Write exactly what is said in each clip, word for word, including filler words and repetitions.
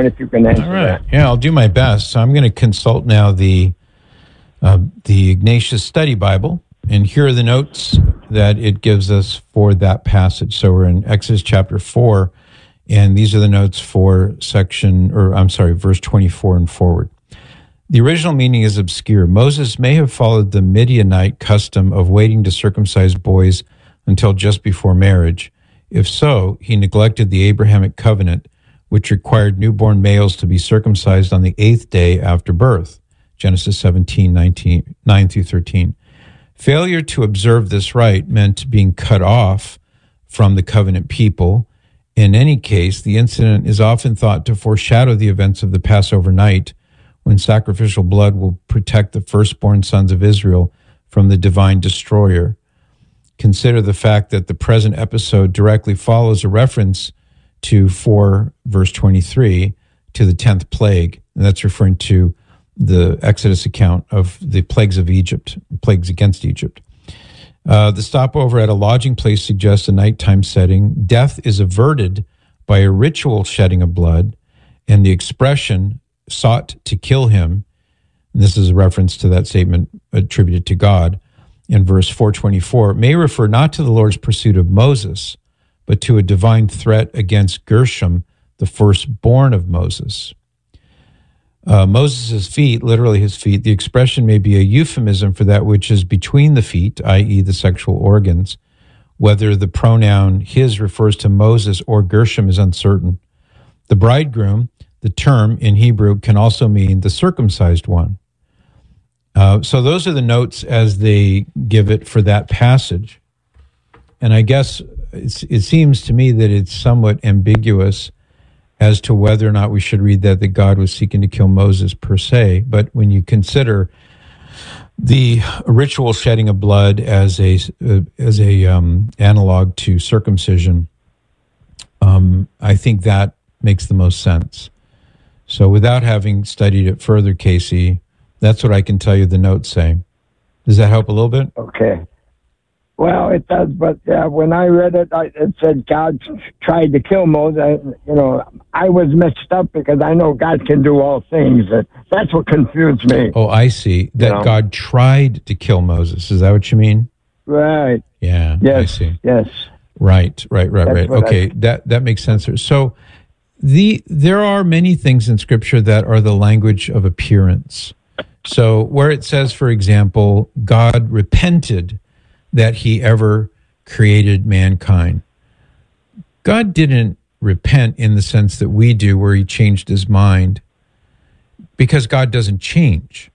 wonder if you can answer All right. that. Yeah, I'll do my best. So I'm going to consult now the uh, the Ignatius Study Bible, and here are the notes that it gives us for that passage. So we're in Exodus chapter four, and these are the notes for section, or I'm sorry, verse twenty-four and forward. The original meaning is obscure. Moses may have followed the Midianite custom of waiting to circumcise boys until just before marriage. If so, he neglected the Abrahamic covenant, which required newborn males to be circumcised on the eighth day after birth. Genesis seventeen, nineteen, nine through thirteen. Failure to observe this rite meant being cut off from the covenant people. In any case, the incident is often thought to foreshadow the events of the Passover night, when sacrificial blood will protect the firstborn sons of Israel from the divine destroyer. Consider the fact that the present episode directly follows a reference to four, verse twenty-three, to the tenth plague. And that's referring to the Exodus account of the plagues of Egypt, plagues against Egypt. Uh, the stopover at a lodging place suggests a nighttime setting. Death is averted by a ritual shedding of blood, and the expression sought to kill him, and this is a reference to that statement attributed to God in verse four twenty-four, may refer not to the Lord's pursuit of Moses, but to a divine threat against Gershom, the firstborn of Moses. Uh, Moses' feet, literally his feet, the expression may be a euphemism for that which is between the feet, that is the sexual organs. Whether the pronoun his refers to Moses or Gershom is uncertain. The bridegroom, the term in Hebrew, can also mean the circumcised one. Uh, so those are the notes as they give it for that passage. And I guess it's, it seems to me that it's somewhat ambiguous as to whether or not we should read that, that God was seeking to kill Moses per se. But when you consider the ritual shedding of blood as a, uh, as a um, analog to circumcision, um, I think that makes the most sense. So without having studied it further, Casey, that's what I can tell you the notes say. Does that help a little bit? Okay. Well, it does, but uh, when I read it, I, it said God tried to kill Moses. I, you know, I was messed up because I know God can do all things. That's what confused me. Oh, I see. That you know? God tried to kill Moses. Is that what you mean? Right. Yeah, yes, I see. Yes. Right, right, right, That's right. Okay, I, that, that makes sense. So the there are many things in Scripture that are the language of appearance. So where it says, for example, God repented that he ever created mankind. God didn't repent in the sense that we do, where he changed his mind, because God doesn't change.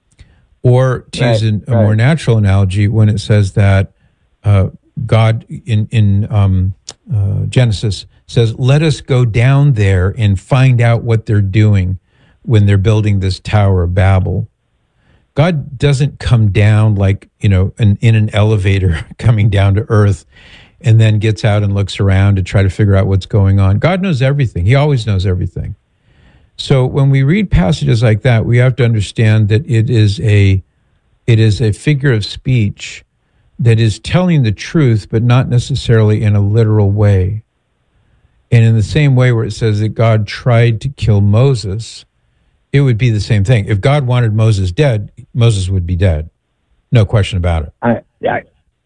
Or to right, use a, a right. more natural analogy, when it says that uh, God in, in um, uh, Genesis says, let us go down there and find out what they're doing when they're building this Tower of Babel. God doesn't come down like, you know, an, in an elevator coming down to earth and then gets out and looks around to try to figure out what's going on. God knows everything. He always knows everything. So when we read passages like that, we have to understand that it is a it is a figure of speech that is telling the truth, but not necessarily in a literal way. And in the same way where it says that God tried to kill Moses, it would be the same thing. If God wanted Moses dead, Moses would be dead. No question about it. I, I,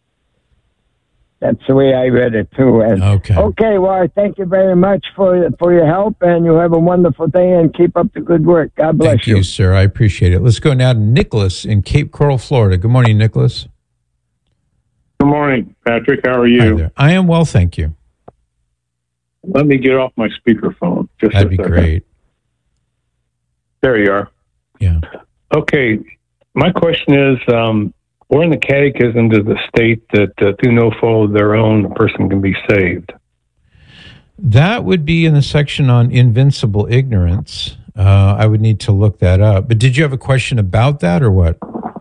that's the way I read it, too. And, okay. Okay, well, I thank you very much for for your help, and you have a wonderful day, and keep up the good work. God bless thank you. Thank you, sir. I appreciate it. Let's go now to Nicholas in Cape Coral, Florida. Good morning, Nicholas. Good morning, Patrick. How are you? Hi there. I am well, thank you. Let me get off my speakerphone. Just That'd be second. Great. There you are. Yeah. Okay. My question is, um, where in the Catechism does it state that uh, through no fault of their own, a person can be saved? That would be in the section on invincible ignorance. Uh, I would need to look that up. But did you have a question about that or what?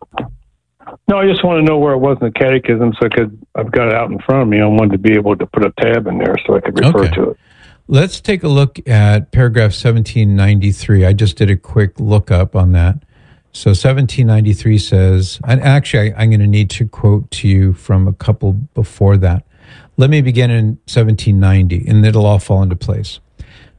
No, I just want to know where it was in the Catechism so I could, I've got it out in front of me. I wanted to be able to put a tab in there so I could refer okay. to it. Let's take a look at paragraph seventeen ninety-three. I just did a quick lookup on that. So seventeen ninety-three says, and actually I, I'm going to need to quote to you from a couple before that. Let me begin in seventeen ninety, and it'll all fall into place.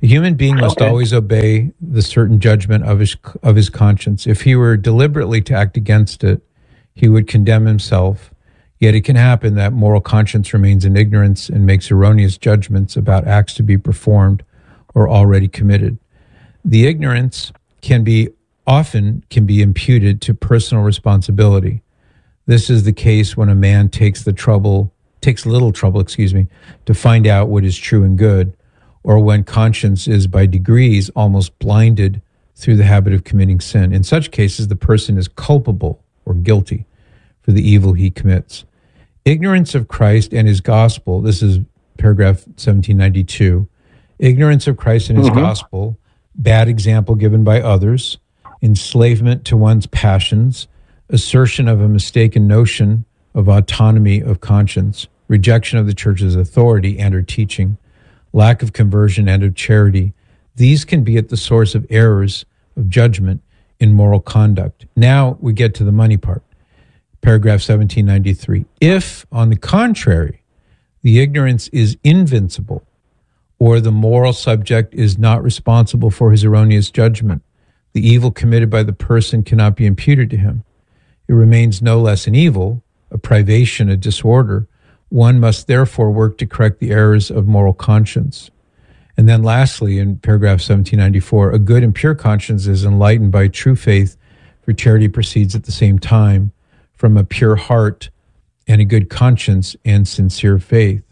A human being must Okay. always obey the certain judgment of his of his conscience. If he were deliberately to act against it, he would condemn himself. Yet it can happen that moral conscience remains in ignorance and makes erroneous judgments about acts to be performed or already committed. The ignorance can be often can be imputed to personal responsibility. This is the case when a man takes the trouble, takes little trouble, excuse me, to find out what is true and good, or when conscience is by degrees almost blinded through the habit of committing sin. In such cases, the person is culpable or guilty for the evil he commits. Ignorance of Christ and his gospel, this is paragraph seventeen ninety-two, ignorance of Christ and his mm-hmm. gospel, bad example given by others, enslavement to one's passions, assertion of a mistaken notion of autonomy of conscience, rejection of the church's authority and her teaching, lack of conversion and of charity. These can be at the source of errors of judgment in moral conduct. Now we get to the money part. Paragraph seventeen ninety-three. If, on the contrary, the ignorance is invincible, or the moral subject is not responsible for his erroneous judgment, the evil committed by the person cannot be imputed to him. It remains no less an evil, a privation, a disorder. One must therefore work to correct the errors of moral conscience. And then lastly, in paragraph seventeen ninety-four, a good and pure conscience is enlightened by true faith, for charity proceeds at the same time from a pure heart and a good conscience and sincere faith.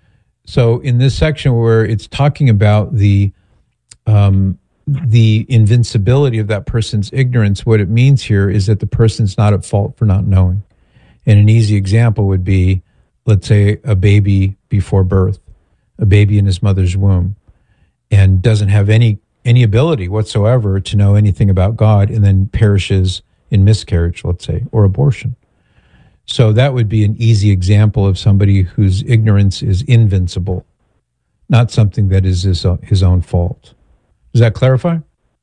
So in this section where it's talking about the um, the invincibility of that person's ignorance, what it means here is that the person's not at fault for not knowing. And an easy example would be, let's say, a baby before birth, a baby in his mother's womb, and doesn't have any any ability whatsoever to know anything about God, and then perishes in miscarriage, let's say, or abortion. So that would be an easy example of somebody whose ignorance is invincible, not something that is his own, his own fault. Does that clarify?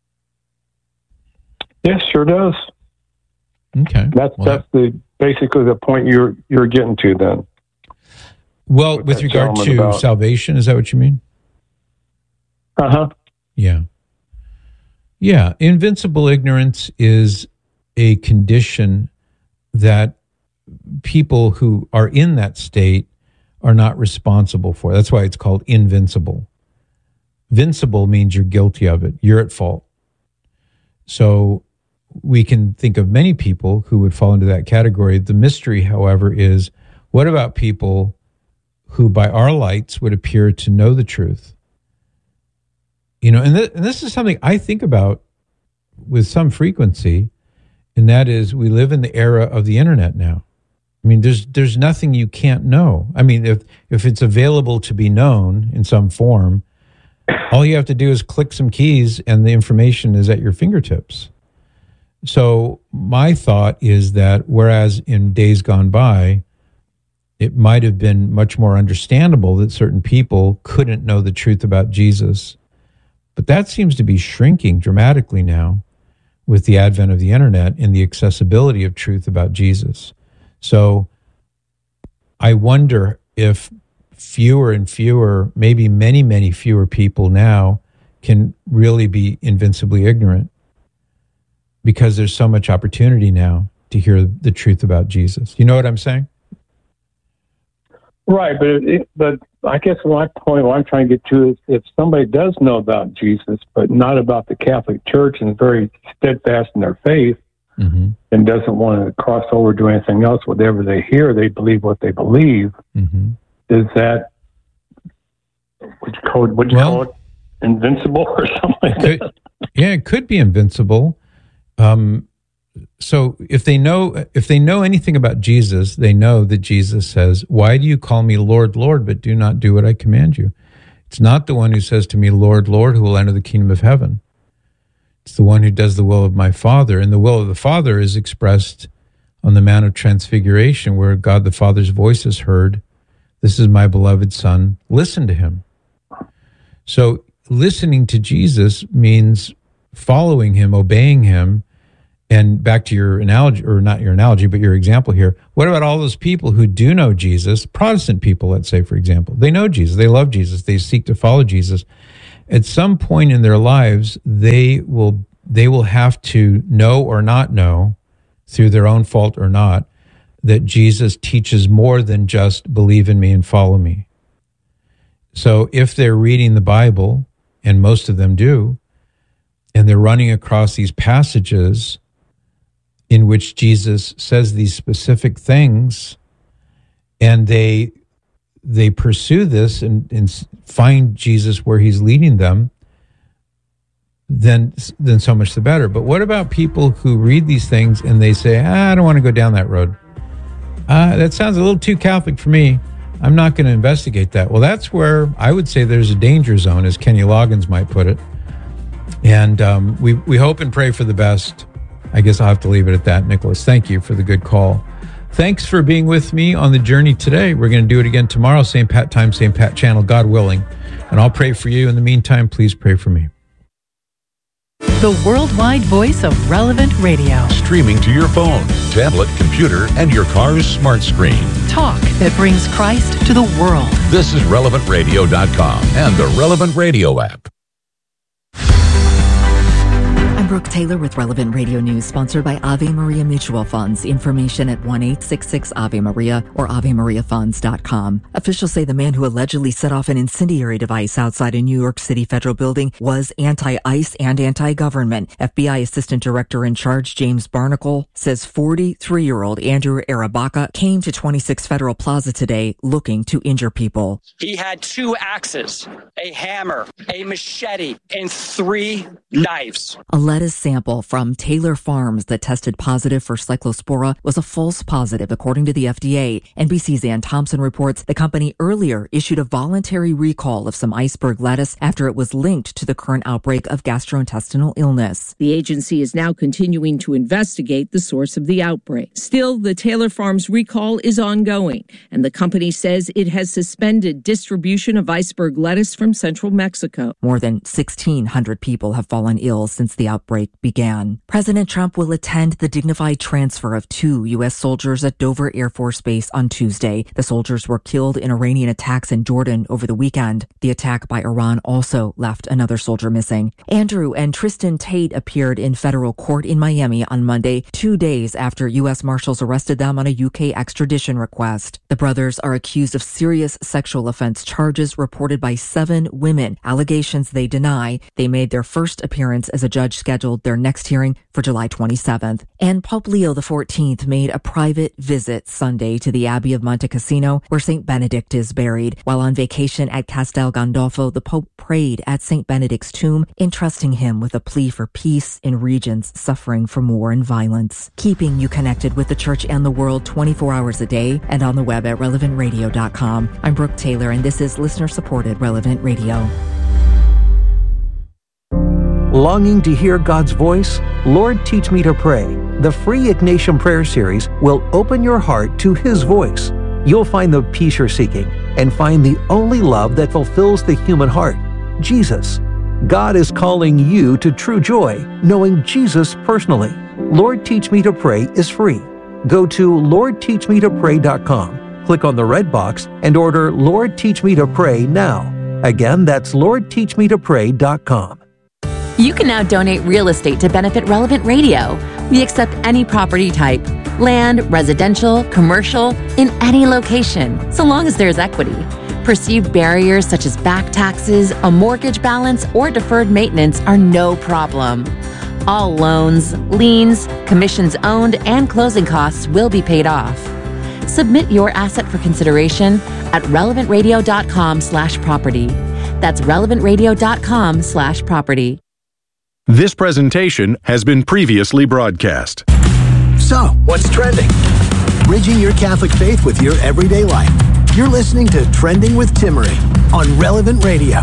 Yes, sure does. Okay. That's well, that's the basically the point you're you're getting to then. Well, with, with regard to about. salvation, is that what you mean? Uh-huh. Yeah. Yeah. Invincible ignorance is a condition that people who are in that state are not responsible for. That's why it's called invincible. Vincible means you're guilty of it. You're at fault. So we can think of many people who would fall into that category. The mystery, however, is what about people who by our lights would appear to know the truth? You know, and, th- and this is something I think about with some frequency, and that is we live in the era of the internet now. I mean, there's there's nothing you can't know. I mean, if if it's available to be known in some form, all you have to do is click some keys and the information is at your fingertips. So my thought is that whereas in days gone by, it might have been much more understandable that certain people couldn't know the truth about Jesus, but that seems to be shrinking dramatically now with the advent of the internet and the accessibility of truth about Jesus. So I wonder if fewer and fewer, maybe many, many fewer people now can really be invincibly ignorant because there's so much opportunity now to hear the truth about Jesus. You know what I'm saying? Right, but it, but I guess my point, what I'm trying to get to is if somebody does know about Jesus, but not about the Catholic Church and is very steadfast in their faith, mm-hmm. and doesn't want to cross over to anything else, whatever they hear, they believe what they believe, mm-hmm. is that, would you call it, would you well, call it invincible or something like could, that? Yeah, it could be invincible. Um, so if they know if they know anything about Jesus, they know that Jesus says, "Why do you call me Lord, Lord, but do not do what I command you?" It's not the one who says to me, "Lord, Lord," who will enter the kingdom of heaven. It's the one who does the will of my Father. And the will of the Father is expressed on the Mount of Transfiguration, where God the Father's voice is heard. "This is my beloved Son. Listen to him." So listening to Jesus means following him, obeying him. And back to your analogy, or not your analogy, but your example here. What about all those people who do know Jesus, Protestant people, let's say, for example? They know Jesus. They love Jesus. They seek to follow Jesus. at some point in their lives, they will they will have to know or not know, through their own fault or not, that Jesus teaches more than just believe in me and follow me. So if they're reading the Bible, and most of them do, and they're running across these passages in which Jesus says these specific things, and they they pursue this and, and find Jesus where he's leading them, then then so much the better. But what about people who read these things and they say, ah, I don't want to go down that road. Uh, that sounds a little too Catholic for me. I'm not going to investigate that. Well, that's where I would say there's a danger zone, as Kenny Loggins might put it. And um, we, we hope and pray for the best. I guess I'll have to leave it at that, Nicholas. Thank you for the good call. Thanks for being with me on the journey today. We're going to do it again tomorrow, same Pat time, same Pat channel, God willing. And I'll pray for you. In the meantime, please pray for me. The worldwide voice of Relevant Radio. Streaming to your phone, tablet, computer, and your car's smart screen. Talk that brings Christ to the world. This is relevant radio dot com and the Relevant Radio app. I'm Brooke Taylor with Relevant Radio News, sponsored by Ave Maria Mutual Funds. Information at one eight six six Ave Maria or ave maria funds dot com. Officials say the man who allegedly set off an incendiary device outside a New York City federal building was anti-ICE and anti-government. F B I Assistant Director in Charge James Barnacle says forty-three-year-old Andrew Arabaka came to twenty-six Federal Plaza today looking to injure people. He had two axes, a hammer, a machete, and three knives. A lettuce sample from Taylor Farms that tested positive for cyclospora was a false positive, according to the F D A. N B C's Ann Thompson reports the company earlier issued a voluntary recall of some iceberg lettuce after it was linked to the current outbreak of gastrointestinal illness. The agency is now continuing to investigate the source of the outbreak. Still, the Taylor Farms recall is ongoing, and the company says it has suspended distribution of iceberg lettuce from central Mexico. More than sixteen hundred people have fallen ill since the outbreak began. President Trump will attend the dignified transfer of two U S soldiers at Dover Air Force Base on Tuesday. The soldiers were killed in Iranian attacks in Jordan over the weekend. The attack by Iran also left another soldier missing. Andrew and Tristan Tate appeared in federal court in Miami on Monday, two days after U S Marshals arrested them on a U K extradition request. The brothers are accused of serious sexual offense charges reported by seven women, allegations they deny. They made their first appearance as a judge scheduled their next hearing for July twenty-seventh. And Pope Leo the fourteenth made a private visit Sunday to the Abbey of Monte Cassino, where Saint Benedict is buried. While on vacation at Castel Gandolfo, the Pope prayed at Saint Benedict's tomb, entrusting him with a plea for peace in regions suffering from war and violence. Keeping you connected with the church and the world twenty-four hours a day and on the web at relevant radio dot com. I'm Brooke Taylor, and this is listener-supported Relevant Radio. Longing to hear God's voice? Lord, Teach Me to Pray. The free Ignatian Prayer Series will open your heart to His voice. You'll find the peace you're seeking and find the only love that fulfills the human heart, Jesus. God is calling you to true joy, knowing Jesus personally. Lord, Teach Me to Pray is free. Go to lord teach me to pray dot com, click on the red box, and order Lord, Teach Me to Pray now. Again, that's lord teach me to pray dot com. You can now donate real estate to benefit Relevant Radio. We accept any property type, land, residential, commercial, in any location, so long as there's equity. Perceived barriers such as back taxes, a mortgage balance, or deferred maintenance are no problem. All loans, liens, commissions owned, and closing costs will be paid off. Submit your asset for consideration at relevant radio dot com slash property. That's relevant radio dot com slash property. This presentation has been previously broadcast. So, what's trending? Bridging your Catholic faith with your everyday life. You're listening to Trending with Timmerie on Relevant Radio.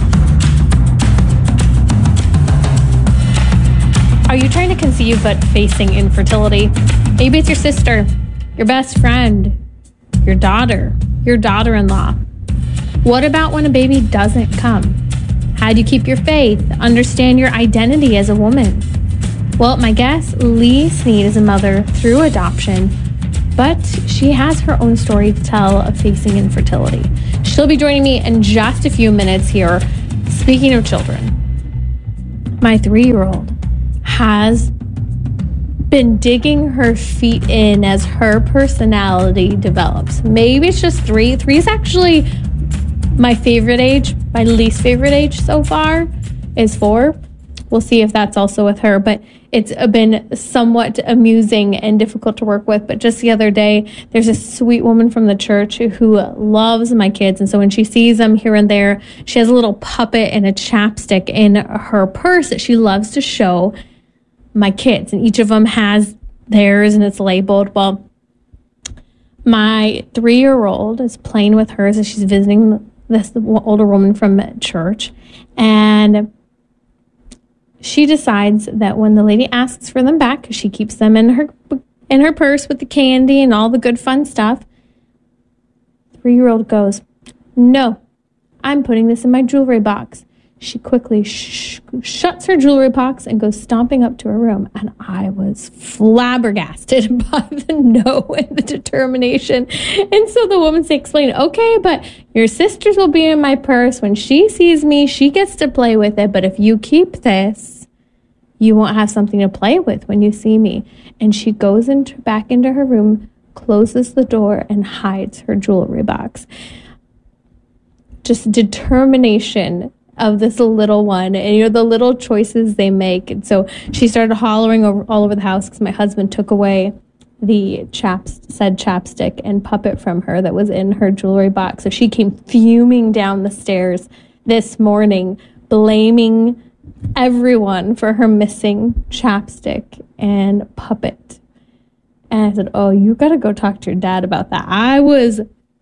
Are you trying to conceive but facing infertility? Maybe it's your sister, your best friend, your daughter, your daughter-in-law. What about when a baby doesn't come? How do you keep your faith, understand your identity as a woman? Well, my guest, Lee Sneed, is a mother through adoption, but she has her own story to tell of facing infertility. She'll be joining me in just a few minutes here. Speaking of children, my three-year-old has been digging her feet in as her personality develops. Maybe it's just three. Three is actually my favorite age. My least favorite age so far is four. We'll see if that's also with her, but it's been somewhat amusing and difficult to work with. But just the other day, there's a sweet woman from the church who loves my kids. And so when she sees them here and there, she has a little puppet and a chapstick in her purse that she loves to show my kids. And each of them has theirs and it's labeled. Well, my three-year-old is playing with hers as she's visiting this older woman from church. And she decides that when the lady asks for them back, because she keeps them in her in her purse with the candy and all the good fun stuff, three-year-old goes, "No, I'm putting this in my jewelry box." She quickly sh- shuts her jewelry box and goes stomping up to her room. And I was flabbergasted by the no and the determination. And so the woman explained, "Okay, but your sister's will be in my purse. When she sees me, she gets to play with it. But if you keep this, you won't have something to play with when you see me." And she goes into, back into her room, closes the door, and hides her jewelry box. Just determination of this little one, and you know, the little choices they make. And so she started hollering over, all over the house because my husband took away the chaps, said chapstick and puppet from her that was in her jewelry box. So she came fuming down the stairs this morning, blaming everyone for her missing chapstick and puppet. And I said, "Oh, you got to go talk to your dad about that." I was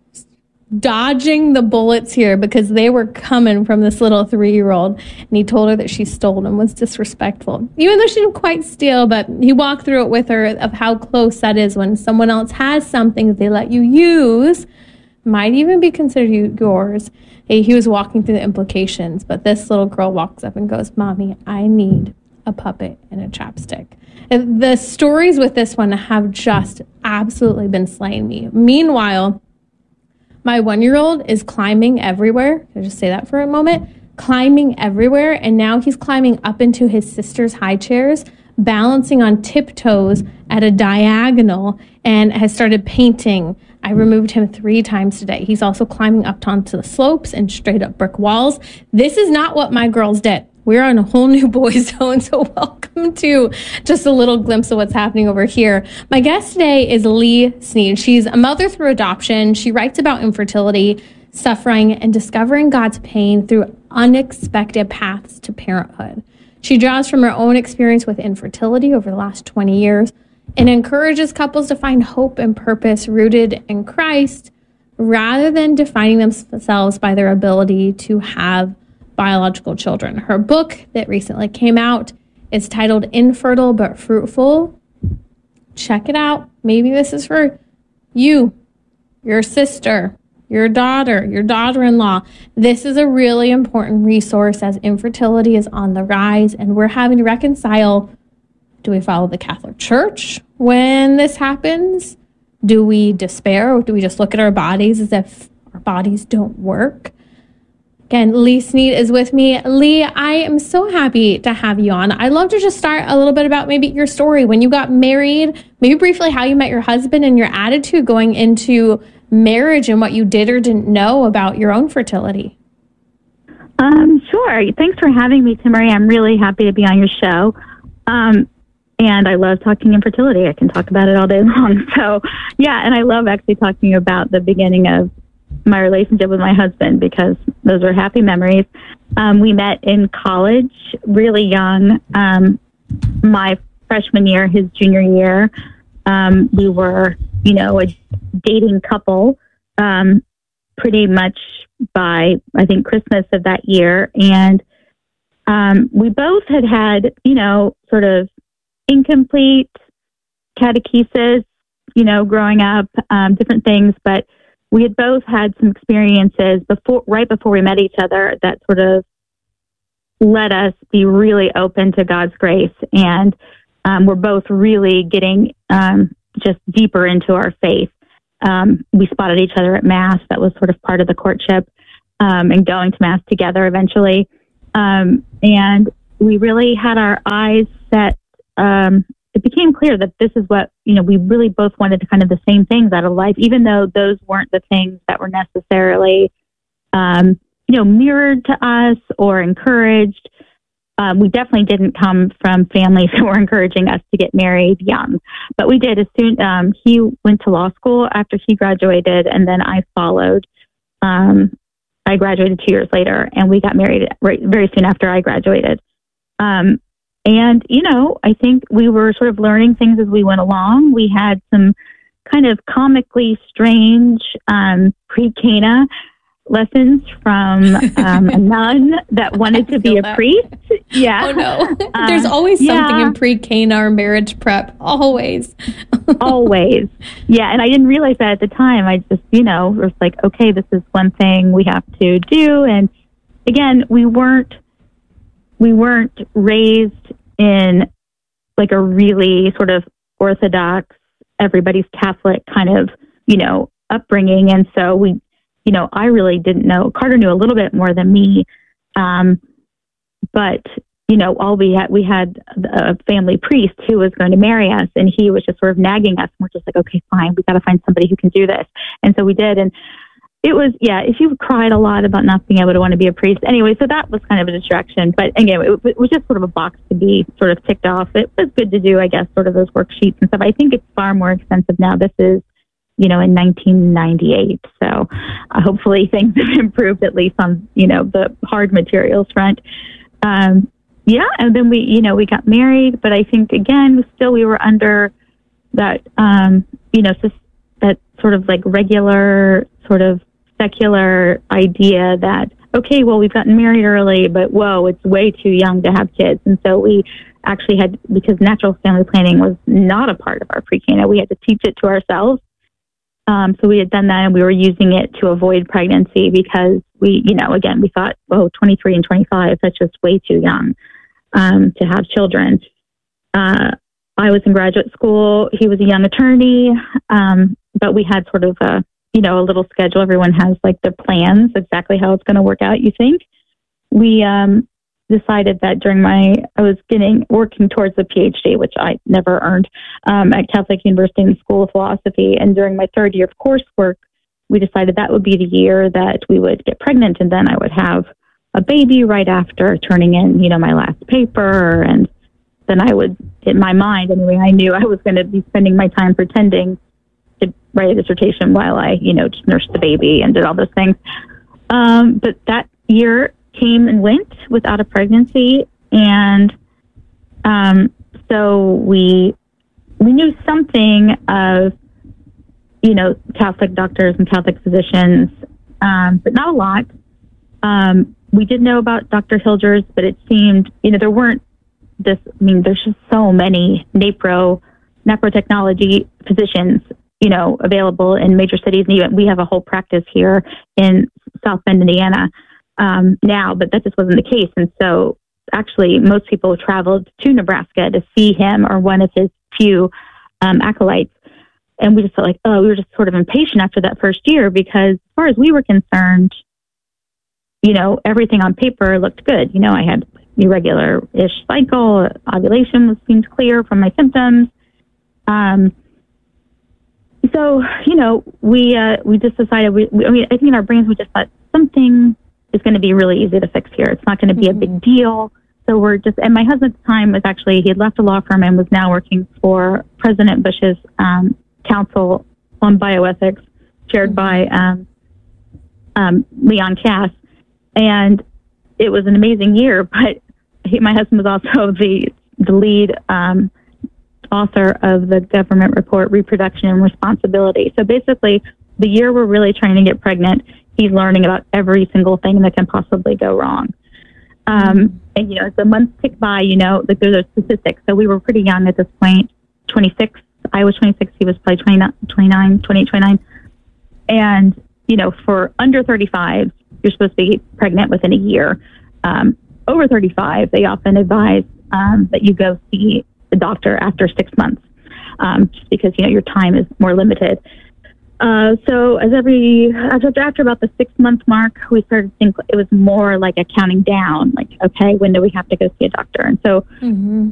dodging the bullets here because they were coming from this little three-year-old, and he told her that she stole and was disrespectful, even though she didn't quite steal. But he walked through it with her of how close that is when someone else has something that they let you use, might even be considered yours. He was walking through the implications, but this little girl walks up and goes, "Mommy, I need a puppet and a chapstick." And the stories with this one have just absolutely been slaying me. Meanwhile, my one-year-old is climbing everywhere. Can I just say that for a moment? Climbing everywhere, and now he's climbing up into his sister's high chairs, balancing on tiptoes at a diagonal, and has started painting. I removed him three times today. He's also climbing up onto the slopes and straight up brick walls. This is not what my girls did. We're on a whole new boy zone, so welcome to just a little glimpse of what's happening over here. My guest today is Lee Sneed. She's a mother through adoption. She writes about infertility, suffering, and discovering God's pain through unexpected paths to parenthood. She draws from her own experience with infertility over the last twenty years and encourages couples to find hope and purpose rooted in Christ rather than defining themselves by their ability to have biological children. Her book that recently came out is titled Infertile But Fruitful. Check it out. Maybe this is for you, your sister, your daughter, your daughter-in-law. This is a really important resource as infertility is on the rise, and we're having to reconcile, do we follow the Catholic Church when this happens? Do we despair, or do we just look at our bodies as if our bodies don't work? Again, Lee Sneed is with me. Lee, I am so happy to have you on. I'd love to just start a little bit about maybe your story. When you got married, maybe briefly how you met your husband and your attitude going into marriage and what you did or didn't know about your own fertility. Um, sure. Thanks for having me, Timmerie. I'm really happy to be on your show. Um, and I love talking infertility. I can talk about it all day long. So, yeah, and I love actually talking about the beginning of my relationship with my husband because those are happy memories. Um, we met in college, really young. Um, my freshman year, his junior year, um, we were, you know, a dating couple um, pretty much by, I think, Christmas of that year. And um, we both had had, you know, sort of incomplete catechesis, you know, growing up, um, different things, but we had both had some experiences before, right before we met each other, that sort of let us be really open to God's grace. And um, we're both really getting um, just deeper into our faith. Um, we spotted each other at Mass. That was sort of part of the courtship, um, and going to Mass together eventually. Um, and we really had our eyes set. Um, it became clear that this is what, you know, we really both wanted kind of the same things out of life, even though those weren't the things that were necessarily, um, you know, mirrored to us or encouraged. Um, we definitely didn't come from families who were encouraging us to get married young, but we did as soon. Um, he went to law school after he graduated, and then I followed. Um, I graduated two years later, and we got married right, very soon after I graduated. Um, and, you know, I think we were sort of learning things as we went along. We had some kind of comically strange um, pre-Cana lessons from um, a nun that wanted to be a that. priest. Yeah. Oh, no. Um, There's always something yeah. in pre-Cana or marriage prep. Always. Always. Yeah. And I didn't realize that at the time. I just, you know, was like, okay, this is one thing we have to do. And again, we weren't, we weren't raised in like a really sort of Orthodox, everybody's Catholic kind of, you know, upbringing. And so we, you know, I really didn't know. Carter knew a little bit more than me. Um, but, you know, all we had, we had a family priest who was going to marry us, and he was just sort of nagging us. And we're just like, okay, fine. We got to find somebody who can do this. And so we did. And it was, yeah, if you cried a lot about not being able to want to be a priest. Anyway, so that was kind of a distraction. But again, it, it was just sort of a box to be sort of ticked off. It was good to do, I guess, sort of those worksheets and stuff. I think it's far more expensive now. This is, you know, in nineteen ninety-eight. So uh, hopefully things have improved, at least on, you know, the hard materials front. Um, yeah. And then we, you know, we got married, but I think again, still we were under that, um, you know, that sort of like regular sort of secular idea that, okay, well, we've gotten married early, but whoa, it's way too young to have kids. And so we actually had, because natural family planning was not a part of our pre-Cana, we had to teach it to ourselves. Um, so we had done that, and we were using it to avoid pregnancy because we, you know, again, we thought, oh, twenty-three and twenty-five, that's just way too young um, to have children. Uh, I was in graduate school. He was a young attorney, um, but we had sort of a, you know, a little schedule. Everyone has like their plans, exactly how it's going to work out, you think. We um, decided that during my, I was getting, working towards a PhD, which I never earned, um, at Catholic University in the School of Philosophy. And during my third year of coursework, we decided that would be the year that we would get pregnant, and then I would have a baby right after turning in, you know, my last paper. And then I would, in my mind anyway, I knew I was going to be spending my time pretending to write a dissertation while I, you know, just nursed the baby and did all those things. Um, but that year came and went without a pregnancy. And um, so we we knew something of, you know, Catholic doctors and Catholic physicians, um, but not a lot. Um, we did know about Doctor Hilgers, but it seemed, you know, there weren't this, I mean, there's just so many NAPRO, NAPRO technology physicians, you know, available in major cities. And even we have a whole practice here in South Bend, Indiana, um, now, but that just wasn't the case. And so actually most people traveled to Nebraska to see him or one of his few um, acolytes. And we just felt like, oh, we were just sort of impatient after that first year, because as far as we were concerned, you know, everything on paper looked good. You know, I had irregular-ish cycle, ovulation was, seemed clear from my symptoms. Um, so, you know, we uh, we just decided, we, we, I mean, I think in our brains we just thought something is going to be really easy to fix here. It's not going to be mm-hmm. a big deal. So we're just, and my husband at the time was actually, he had left a law firm and was now working for President Bush's um, Council on Bioethics, chaired by um, um, Leon Cass. And it was an amazing year, but he, my husband was also the the lead um, author of the government report, Reproduction and Responsibility. So basically, the year we're really trying to get pregnant, he's learning about every single thing that can possibly go wrong. Um, and, you know, as the months tick by, you know, like there's a statistics. So we were pretty young at this point, twenty-six. I was twenty-six. He was probably twenty-nine, twenty-nine, twenty-eight, twenty-nine. And, you know, for under thirty-five, you're supposed to be pregnant within a year. Um, over thirty-five, they often advise um, that you go see the doctor after six months, um, just because, you know, your time is more limited. Uh, so as every after, after about the six month mark, we started to think it was more like a counting down. Like, okay, when do we have to go see a doctor? And so mm-hmm.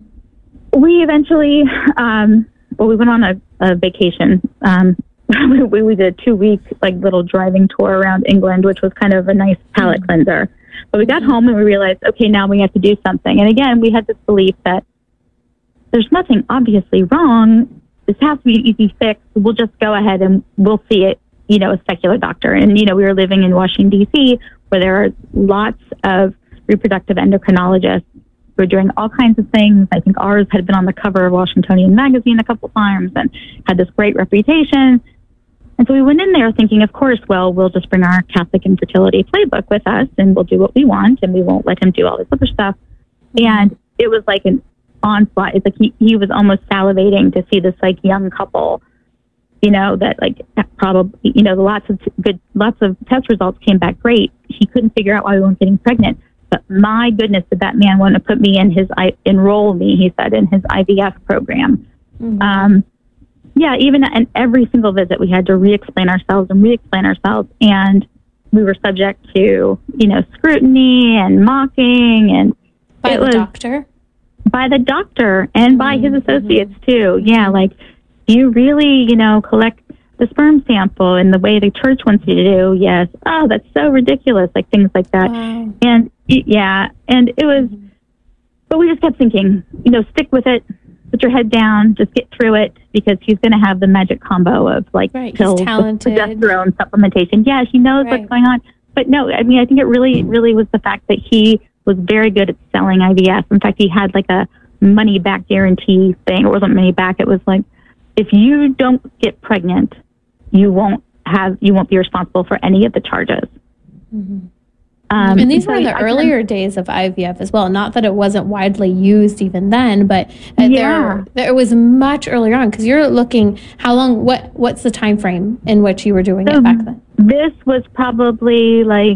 we eventually, um, well, we went on a, a vacation. Um, we, we did a two week like little driving tour around England, which was kind of a nice palate mm-hmm. cleanser. But we got home and we realized, okay, now we have to do something. And again, we had this belief that there's nothing obviously wrong. This has to be an easy fix. We'll just go ahead and we'll see it, you know, a secular doctor. And, you know, we were living in Washington, D C, where there are lots of reproductive endocrinologists who are doing all kinds of things. I think ours had been on the cover of Washingtonian magazine a couple times and had this great reputation. And so we went in there thinking, of course, well, we'll just bring our Catholic infertility playbook with us and we'll do what we want and we won't let him do all this other stuff. And it was like an onslaught. It's like he, he was almost salivating to see this like young couple, you know, that like probably, you know, lots of t- good, lots of test results came back great. He couldn't figure out why we weren't getting pregnant. But my goodness, did that man want to put me in his, I, enroll me, he said, in his I V F program. Mm-hmm. Um, yeah, even at every single visit, we had to re-explain ourselves and re-explain ourselves. And we were subject to, you know, scrutiny and mocking. And by it the was, doctor? By the doctor and by mm-hmm. his associates too. Yeah, like, do you really, you know, collect the sperm sample in the way the church wants you to do? Yes. Oh, that's so ridiculous. Like things like that. Wow. And yeah, and it was, mm-hmm. but we just kept thinking, you know, stick with it, put your head down, just get through it, because he's going to have the magic combo of like right. pills, progesterone supplementation. Yeah, he knows right. what's going on. But no, I mean, I think it really, really was the fact that he was very good at selling I V F. In fact, he had like a money back guarantee thing. It wasn't money back. It was like, if you don't get pregnant, you won't have, you won't be responsible for any of the charges. Mm-hmm. Um, and these were the I, earlier I, days of I V F as well. Not that it wasn't widely used even then, but uh, yeah. there, there it was much earlier on, because you're looking, how long, what, what's the time frame in which you were doing so it back then? This was probably like,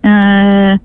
uh,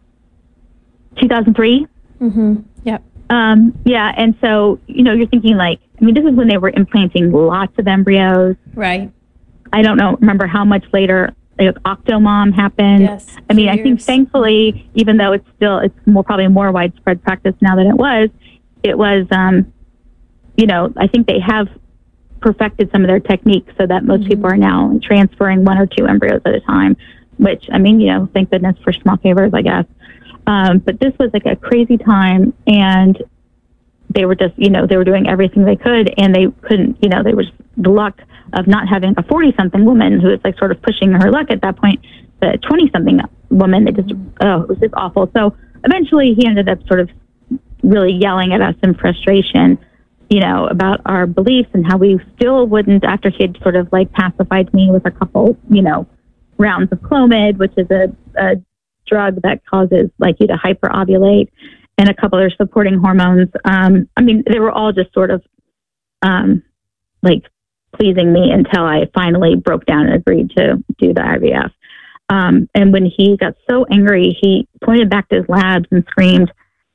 two thousand three. Mm-hmm. Yep. Um, yeah. And so, you know, you're thinking like, I mean, this is when they were implanting lots of embryos. Right. I don't know, remember how much later like Octomom happened. Yes. I mean, I think thankfully, even though it's still, it's more, probably more widespread practice now than it was, it was, um, you know, I think they have perfected some of their techniques so that most mm-hmm. people are now transferring one or two embryos at a time, which, I mean, you know, thank goodness for small favors, I guess. Um, but this was like a crazy time, and they were just, you know, they were doing everything they could, and they couldn't, you know, they were just the luck of not having a forty-something woman who was like sort of pushing her luck at that point, the twenty-something woman, they just, oh, it was just awful. So eventually he ended up sort of really yelling at us in frustration, you know, about our beliefs and how we still wouldn't, after he had sort of like pacified me with a couple, you know, rounds of Clomid, which is a, a drug that causes like you to hyperovulate, and a couple other supporting hormones. Um, I mean, they were all just sort of um, like pleasing me until I finally broke down and agreed to do the I V F. Um, and when he got so angry, he pointed back to his labs and screamed,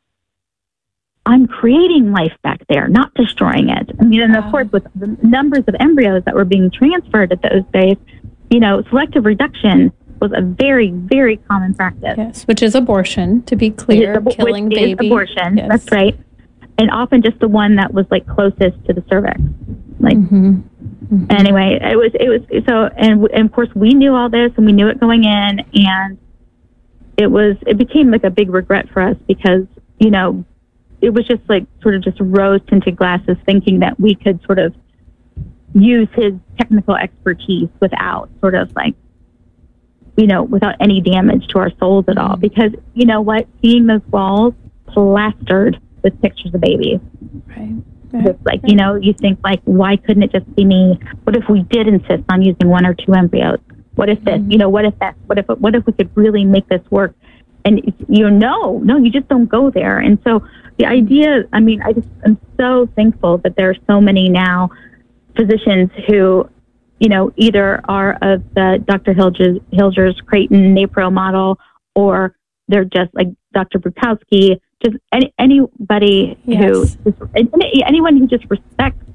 "I'm creating life back there, not destroying it." I mean, and of course, with the numbers of embryos that were being transferred at those days, you know, selective reduction was a very, very common practice. Yes, which is abortion, to be clear, ab- killing which baby. Is abortion, yes. That's right. And often just the one that was like closest to the cervix. Like, mm-hmm. Mm-hmm. Anyway, it was, it was, so, and, and of course we knew all this and we knew it going in, and it was, it became like a big regret for us because, you know, it was just like sort of just rose tinted glasses thinking that we could sort of use his technical expertise without sort of like, you know, without any damage to our souls at all. Because, you know what, seeing those walls plastered with pictures of babies. Right. right. Just like, right. you know, you think like, why couldn't it just be me? What if we did insist on using one or two embryos? What if this, mm-hmm. you know, what if that, what if, what if we could really make this work? And you know, no, you just don't go there. And so the idea, I mean, I just, I'm so thankful that there are so many now physicians who, you know, either are of the Doctor Hilger's, Hilger's Creighton NAPRO model, or they're just like Doctor Brukowski, just any, anybody yes. who, anyone who just respects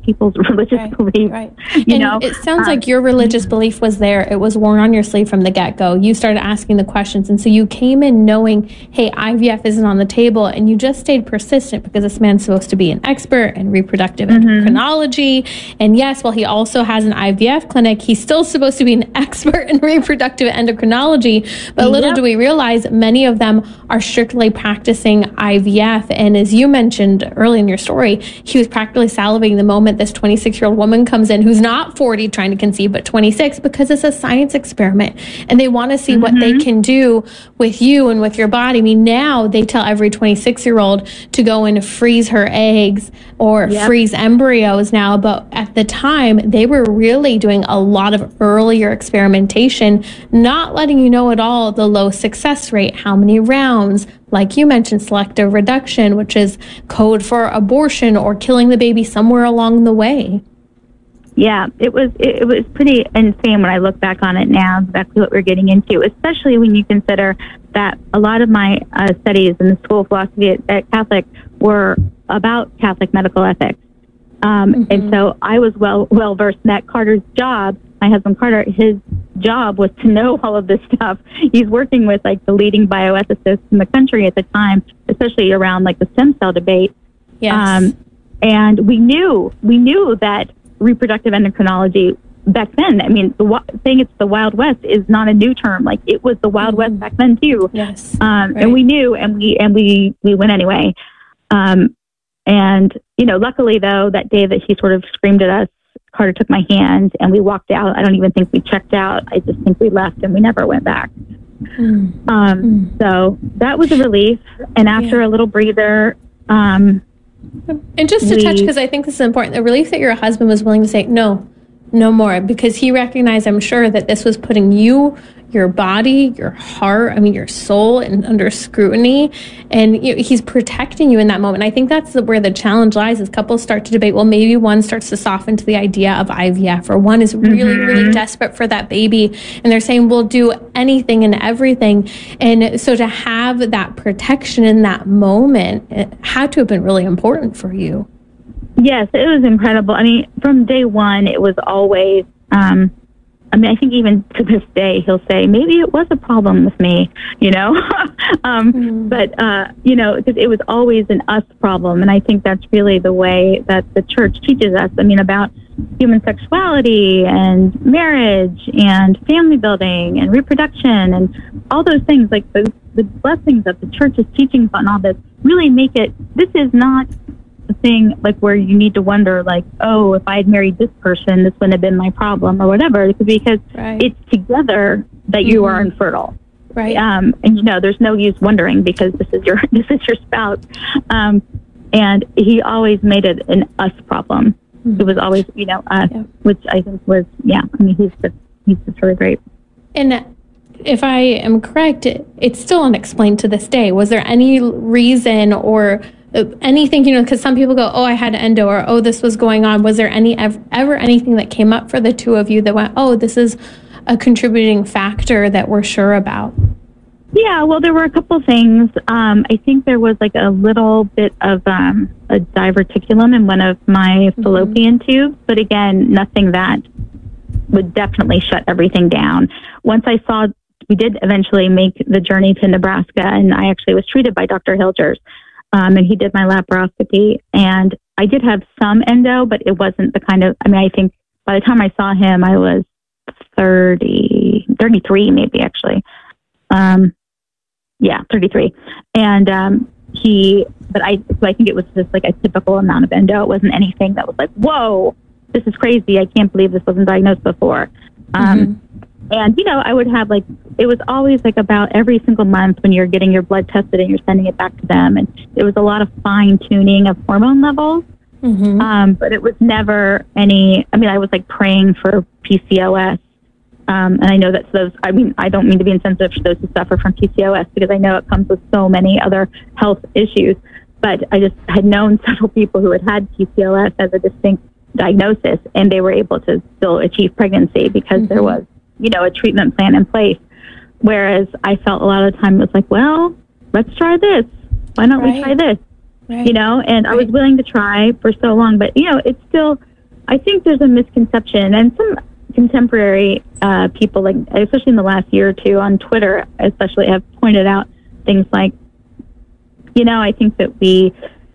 people's religious right, beliefs. Right. You and know, it sounds um, like your religious belief was there. It was worn on your sleeve from the get-go. You started asking the questions, and so you came in knowing, hey, I V F isn't on the table, and you just stayed persistent because this man's supposed to be an expert in reproductive mm-hmm. endocrinology. And yes, while he also has an I V F clinic, he's still supposed to be an expert in reproductive endocrinology. But little yep. do we realize, many of them are strictly practicing I V F. And as you mentioned early in your story, he was practically salivating the moment this twenty-six-year-old woman comes in who's not forty trying to conceive, but twenty-six, because it's a science experiment. And they want to see mm-hmm. what they can do with you and with your body. I mean, now they tell every twenty-six-year-old to go and freeze her eggs or yep. freeze embryos now. But at the time, they were really doing a lot of earlier experimentation, not letting you know at all the low success rate, how many rounds, like you mentioned, selective reduction, which is code for abortion or killing the baby somewhere along the way. Yeah, it was it, it was pretty insane when I look back on it now, exactly what we're getting into, especially when you consider that a lot of my uh, studies in the School of Philosophy at, at Catholic were about Catholic medical ethics. Um, mm-hmm. And so I was well well versed in that. Carter's job, my husband Carter, his job was to know all of this stuff. He's working with like the leading bioethicists in the country at the time, especially around like the stem cell debate. Yes. Um, and we knew, we knew that reproductive endocrinology back then, I mean, the saying it's the Wild West is not a new term. Like it was the Wild mm-hmm. West back then too. Yes. Um, right. And we knew, and we, and we, we went anyway. Um, and, you know, luckily though, that day that he sort of screamed at us, Carter took my hand and we walked out. I don't even think we checked out. I just think we left and we never went back. Mm. Um, mm. So that was a relief. And after yeah. a little breather, um, and just to we, touch, because I think this is important, the relief that your husband was willing to say, no, no more, because he recognized, I'm sure, that this was putting you, your body, your heart, I mean, your soul in, under scrutiny, and you know, he's protecting you in that moment. I think that's the, where the challenge lies, is couples start to debate, well, maybe one starts to soften to the idea of I V F, or one is really, mm-hmm. really desperate for that baby, and they're saying, we'll do anything and everything. And so to have that protection in that moment, it had to have been really important for you. Yes, it was incredible. I mean, from day one, it was always, um, I mean, I think even to this day, he'll say, maybe it was a problem with me, you know, um, mm-hmm. but, uh, you know, because it was always an us problem. And I think that's really the way that the church teaches us. I mean, about human sexuality and marriage and family building and reproduction and all those things, like the, the blessings that the church is teaching on all this really make it, this is not the thing like where you need to wonder like, oh, if I had married this person, this wouldn't have been my problem or whatever, because right. it's together that you mm-hmm. are infertile. Right. Um, and you know, there's no use wondering because this is your, this is your spouse. Um, and he always made it an us problem. Mm-hmm. It was always, you know, us, yeah. which I think was, yeah, I mean, he's just, he's just really great. And if I am correct, it, it's still unexplained to this day. Was there any reason or anything, you know, because some people go, oh, I had endo, or oh, this was going on. Was there any ever, ever anything that came up for the two of you that went, oh, this is a contributing factor that we're sure about? Yeah, well, there were a couple things. Um, I think there was like a little bit of um, a diverticulum in one of my mm-hmm. fallopian tubes, but again, nothing that would definitely shut everything down. Once I saw, we did eventually make the journey to Nebraska, and I actually was treated by Doctor Hilgers. Um, and he did my laparoscopy, and I did have some endo, but it wasn't the kind of, I mean, I think by the time I saw him, I was thirty, thirty-three maybe actually. Um, yeah, thirty-three. And, um, he, but I, so I think it was just like a typical amount of endo. It wasn't anything that was like, whoa, this is crazy. I can't believe this wasn't diagnosed before. Um, mm-hmm. And, you know, I would have like, it was always like about every single month when you're getting your blood tested and you're sending it back to them. And it was a lot of fine tuning of hormone levels. Mm-hmm. Um, but it was never any, I mean, I was like praying for P C O S. Um, and I know that those, I mean, I don't mean to be insensitive to those who suffer from P C O S because I know it comes with so many other health issues. But I just had known several people who had had P C O S as a distinct diagnosis, and they were able to still achieve pregnancy because mm-hmm. there was, you know, a treatment plan in place. Whereas I felt a lot of the time it was like, well, let's try this. Why don't right. we try this? Right. You know, and right. I was willing to try for so long, but you know, it's still, I think there's a misconception, and some contemporary uh, people, like especially in the last year or two on Twitter, especially, have pointed out things like, you know, I think that we,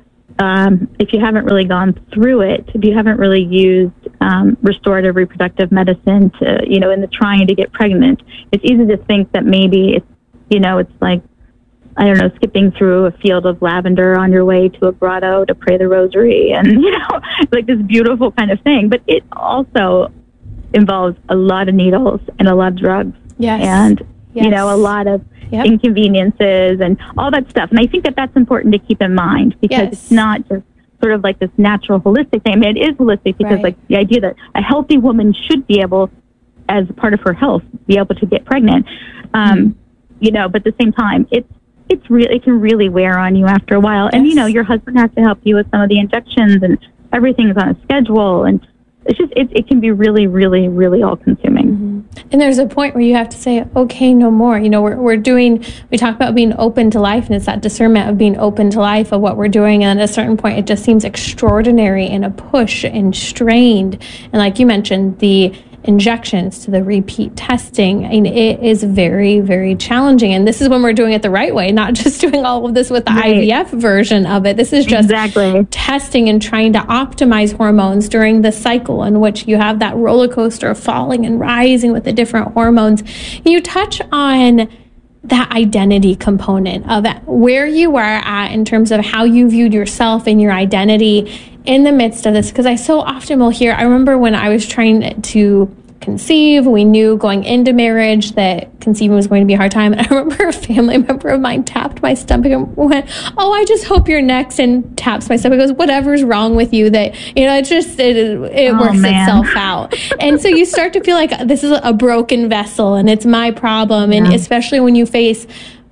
um, if you haven't really gone through it, if you haven't really used um, restorative reproductive medicine to, you know, in the trying to get pregnant, it's easy to think that maybe it's, you know, it's like, I don't know, skipping through a field of lavender on your way to a grotto to pray the rosary, and, you know, like this beautiful kind of thing. But it also involves a lot of needles and a lot of drugs. Yes. And, yes. you know, a lot of yep. inconveniences and all that stuff. And I think that that's important to keep in mind, because yes. it's not just sort of like this natural holistic thing. I mean, it is holistic because, right. like, the idea that a healthy woman should be able, as part of her health, be able to get pregnant. Um, mm-hmm. You know, but at the same time, it's, it's really, it can really wear on you after a while. Yes. And, you know, your husband has to help you with some of the injections, and everything's on a schedule. And it's just, it, it can be really, really, really all consuming. Mm-hmm. And there's a point where you have to say, okay, no more. You know, we're, we're doing, we talk about being open to life, and it's that discernment of being open to life of what we're doing. And at a certain point, it just seems extraordinary and a push and strained. And like you mentioned, the injections to the repeat testing, I mean, it is very, very challenging. And this is when we're doing it the right way, not just doing all of this with the right. I V F version of it. This is just exactly. testing and trying to optimize hormones during the cycle in which you have that roller coaster of falling and rising with the different hormones. You touch on that identity component of where you are at in terms of how you viewed yourself and your identity in the midst of this, because I so often will hear, I remember when I was trying to conceive, we knew going into marriage that conceiving was going to be a hard time. And I remember a family member of mine tapped my stomach and went, oh, I just hope you're next, and taps my stomach, goes, whatever's wrong with you, that, you know, it just, it, it oh, works man. itself out. And so you start to feel like this is a broken vessel and it's my problem. And yeah. especially when you face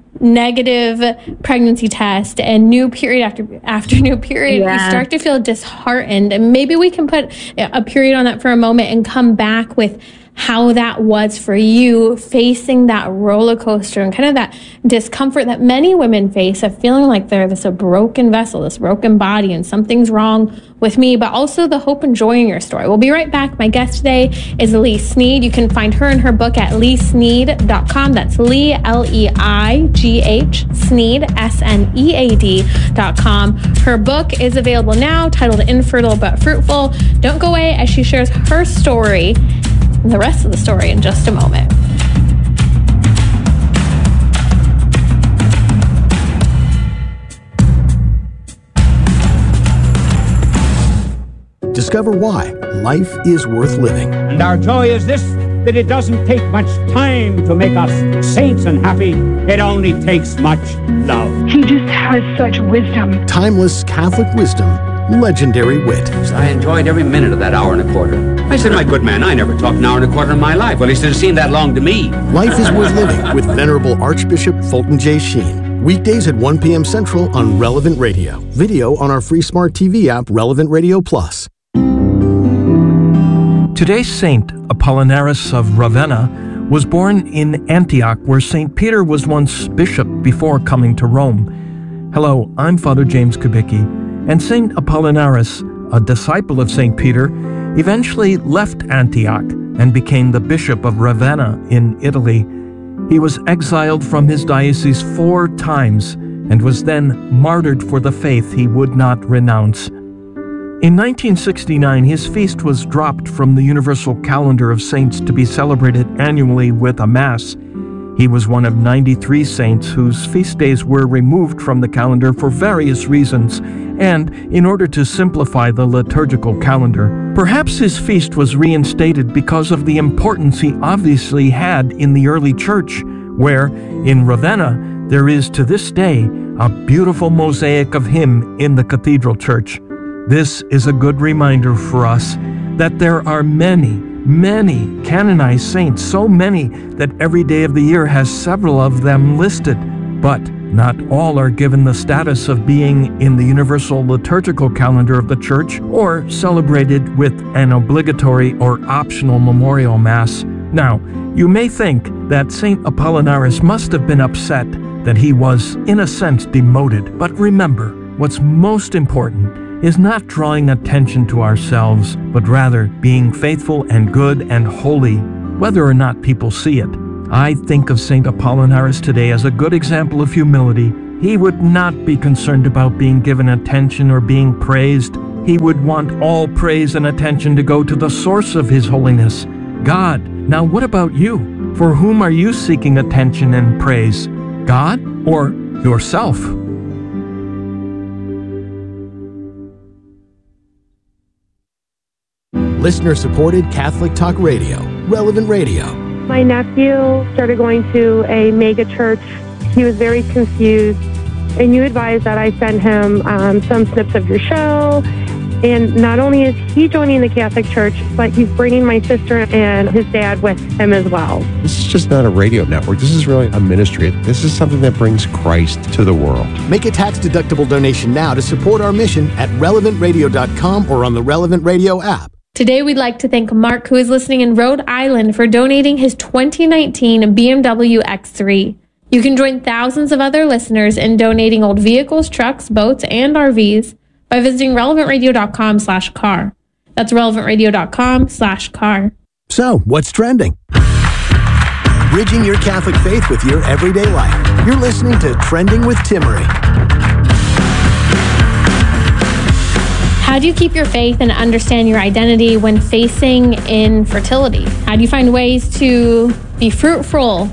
negative pregnancy test and new period after after new period, yeah. you start to feel disheartened. And maybe we can put a period on that for a moment and come back with how that was for you, facing that roller coaster and kind of that discomfort that many women face of feeling like they're this a broken vessel, this broken body, and something's wrong with me, but also the hope and joy in your story. We'll be right back. My guest today is Lee Sneed. You can find her and her book at lee sneed dot com. That's Lee, L E I G H, Sneed, S N E A D dot com. Her book is available now, titled Infertile But Fruitful. Don't go away as she shares her story and the rest of the story in just a moment. Discover why life is worth living. And our joy is this, that it doesn't take much time to make us saints and happy. It only takes much love. He just has such wisdom. Timeless Catholic wisdom, legendary wit. I enjoyed every minute of that hour and a quarter. I said, my good man, I never talked an hour and a quarter in my life. Well, he said, it seemed that long to me. Life is worth living with Venerable Archbishop Fulton J. Sheen. Weekdays at one p.m. Central on Relevant Radio. Video on our free smart T V app, Relevant Radio Plus. Today's saint, Apollinaris of Ravenna, was born in Antioch, where Saint Peter was once bishop before coming to Rome. Hello, I'm Father James Kubicki, and Saint Apollinaris, a disciple of Saint Peter, eventually left Antioch and became the bishop of Ravenna in Italy. He was exiled from his diocese four times and was then martyred for the faith he would not renounce. In nineteen sixty-nine, his feast was dropped from the universal calendar of saints to be celebrated annually with a Mass. He was one of ninety-three saints whose feast days were removed from the calendar for various reasons, and in order to simplify the liturgical calendar. Perhaps his feast was reinstated because of the importance he obviously had in the early church, where, in Ravenna, there is to this day a beautiful mosaic of him in the cathedral church. This is a good reminder for us that there are many, many canonized saints, so many that every day of the year has several of them listed, but not all are given the status of being in the universal liturgical calendar of the Church or celebrated with an obligatory or optional memorial Mass. Now, you may think that Saint Apollinaris must have been upset that he was, in a sense, demoted, but remember, what's most important is not drawing attention to ourselves, but rather being faithful and good and holy, whether or not people see it. I think of Saint Apollinaris today as a good example of humility. He would not be concerned about being given attention or being praised. He would want all praise and attention to go to the source of his holiness, God. Now, what about you? For whom are you seeking attention and praise? God or yourself? Listener-supported Catholic Talk Radio, Relevant Radio. My nephew started going to a mega church. He was very confused, and you advised that I send him um, some snips of your show. And not only is he joining the Catholic Church, but he's bringing my sister and his dad with him as well. This is just not a radio network. This is really a ministry. This is something that brings Christ to the world. Make a tax-deductible donation now to support our mission at relevant radio dot com or on the Relevant Radio app. Today, we'd like to thank Mark, who is listening in Rhode Island, for donating his twenty nineteen B M W X three. You can join thousands of other listeners in donating old vehicles, trucks, boats, and R Vs by visiting relevant radio dot com slash car. That's relevant radio dot com slash car. So, what's trending? Bridging your Catholic faith with your everyday life. You're listening to Trending with Timmery. How do you keep your faith and understand your identity when facing infertility? How do you find ways to be fruitful?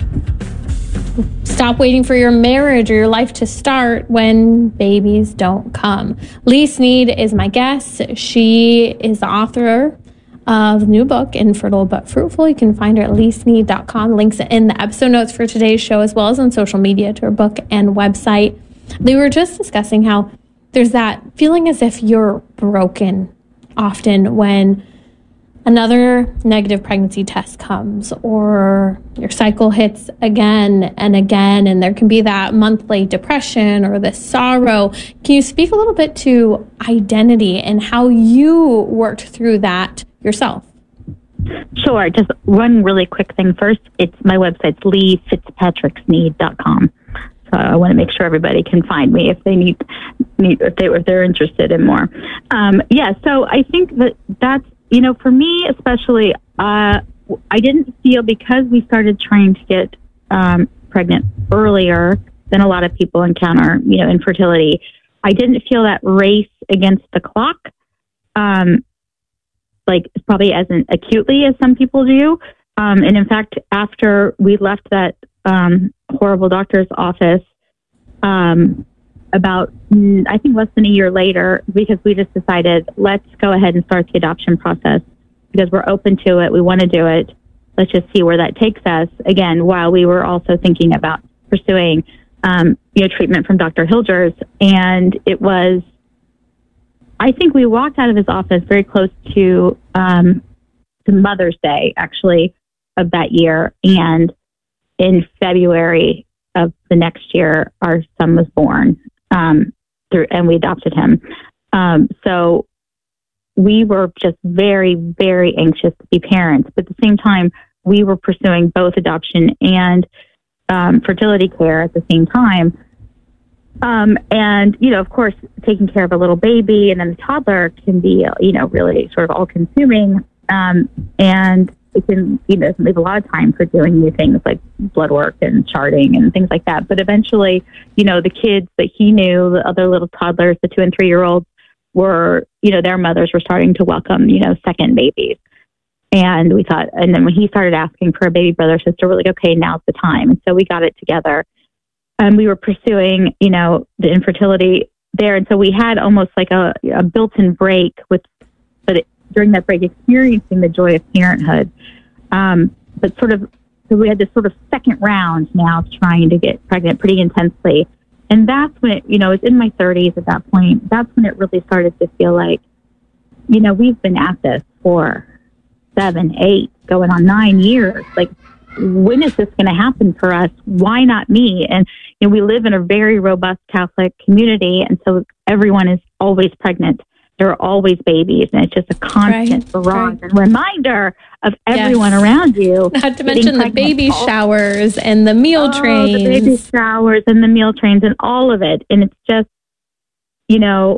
Stop waiting for your marriage or your life to start when babies don't come. Lee Sneed is my guest. She is the author of the new book, Infertile But Fruitful. You can find her at lee sneed dot com. Links in the episode notes for today's show, as well as on social media to her book and website. We were just discussing how there's that feeling as if you're broken often when another negative pregnancy test comes or your cycle hits again and again, and there can be that monthly depression or the sorrow. Can you speak a little bit to identity and how you worked through that yourself? Sure. Just one really quick thing first. It's my website's lee fitzpatrick sneed dot com. So I want to make sure everybody can find me if they need, need if they if they're interested in more. Um, yeah. So I think that that's, you know, for me especially, uh, I didn't feel, because we started trying to get um, pregnant earlier than a lot of people encounter, you know, infertility. I didn't feel that race against the clock, um, like probably as acutely as some people do. Um, and in fact, after we left that um, horrible doctor's office, um, about, I think less than a year later, because we just decided, let's go ahead and start the adoption process because we're open to it. We want to do it. Let's just see where that takes us. Again, while we were also thinking about pursuing, um, you know, treatment from Doctor Hilgers. And it was, I think we walked out of his office very close to, um, to Mother's Day, actually, of that year. And in February of the next year, our son was born, um, through, and we adopted him. Um, so we were just very, very anxious to be parents. But at the same time, we were pursuing both adoption and um, fertility care at the same time. Um, and, you know, of course, taking care of a little baby and then a toddler can be, you know, really sort of all-consuming. Um, and it can, you know, leave a lot of time for doing new things like blood work and charting and things like that. But eventually, you know, the kids that he knew, the other little toddlers, the two and three-year-olds, were, you know, their mothers were starting to welcome, you know, second babies. And we thought, and then when he started asking for a baby brother or sister, we're like, okay, now's the time. And so we got it together. And we were pursuing, you know, the infertility there. And so we had almost like a, a built-in break with, but it, during that break, experiencing the joy of parenthood. Um, but sort of, so we had this sort of second round now of trying to get pregnant pretty intensely. And that's when it, you know, it's in my thirties at that point. That's when it really started to feel like, you know, we've been at this for seven, eight, going on nine years. Like, when is this going to happen for us? Why not me? And, you know, we live in a very robust Catholic community. And so everyone is always pregnant. There are always babies. And it's just a constant right, barrage right. and reminder of everyone yes. around you. Not to mention the baby all, showers and the meal oh, trains. The baby showers and the meal trains and all of it. And it's just, you know,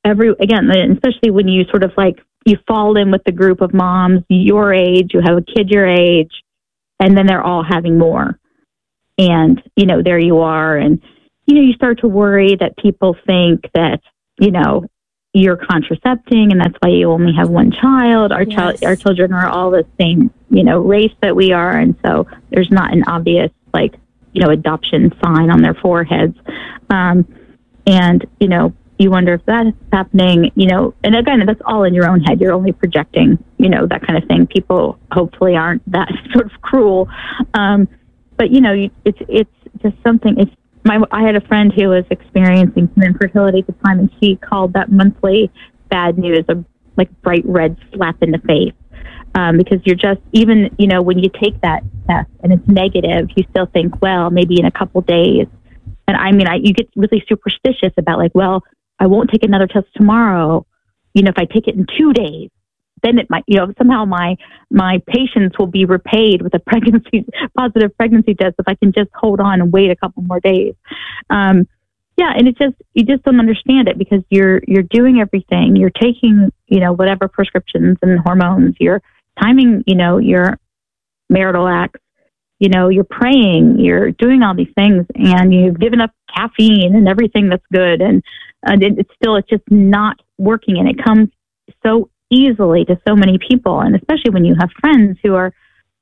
every, again, especially when you sort of like, you fall in with the group of moms your age, you have a kid your age, and then they're all having more. And, you know, there you are. And, you know, you start to worry that people think that, you know, you're contracepting and that's why you only have one child. Our Yes. child, our children are all the same, you know, race that we are. And so there's not an obvious, like, you know, adoption sign on their foreheads. Um, and, you know, you wonder if that's happening, you know, and again, that's all in your own head. You're only projecting, you know, that kind of thing. People hopefully aren't that sort of cruel. Um, but, you know, you, it's, it's just something, it's, my, I had a friend who was experiencing some infertility at the time, and she called that monthly bad news a like bright red slap in the face. Um, because you're just, even, you know, when you take that test and it's negative, you still think, well, maybe in a couple days. And I mean, I, you get really superstitious about like, well, I won't take another test tomorrow. You know, if I take it in two days, then it might, you know, somehow my, my patience will be repaid with a pregnancy, positive pregnancy test if I can just hold on and wait a couple more days. Um, yeah. And it just, you just don't understand it because you're, you're doing everything. You're taking, you know, whatever prescriptions and hormones, you're timing, you know, your marital acts, you know, you're praying, you're doing all these things, and you've given up caffeine and everything that's good. And, and it, it's still, it's just not working. And it comes so easily to so many people. And especially when you have friends who are,